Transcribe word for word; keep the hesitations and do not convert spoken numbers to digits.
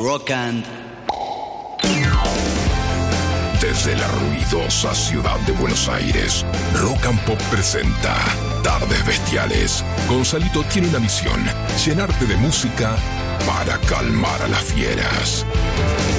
Rock and... Desde la ruidosa ciudad de Buenos Aires, Rock and Pop presenta Tardes Bestiales. Gonzalito tiene una misión: llenarte de música para calmar a las fieras.